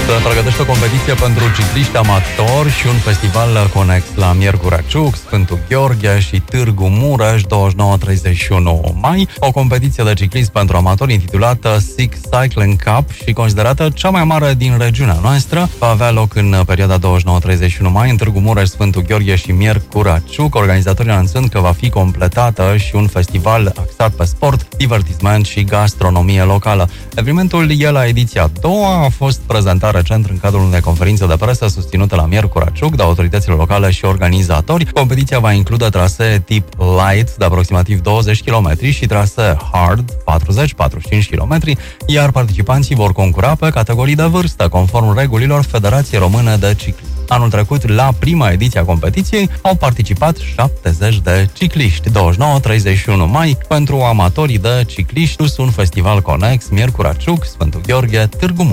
Se pregătește o competiție pentru cicliști amatori și un festival conex la Miercurea Ciuc, Sfântul Gheorghe și Târgu Mureș, 29-31 mai. O competiție de ciclism pentru amatori intitulată Six Cycling Cup și considerată cea mai mare din regiunea noastră. Va avea loc în perioada 29-31 mai în Târgu Mureș, Sfântul Gheorghe și Miercurea Ciuc, organizatorii anunțând că va fi completată și un festival axat pe sport, divertisment și gastronomie locală. Evenimentul e la ediția a doua, a fost prezentat recent în cadrul unei conferințe de presă susținută la Miercurea Ciuc de autoritățile locale și organizatori. Competiția va include trasee tip light de aproximativ 20 km și trasee hard 40-45 km, iar participanții vor concura pe categorii de vârstă, conform regulilor Federației Române de Ciclism. Anul trecut, la prima ediție a competiției, au participat 70 de cicliști. 29-31 mai, pentru amatorii de cicliști, un festival conex, Miercurea Ciuc, Sfântul Gheorghe, Târgu Mureș.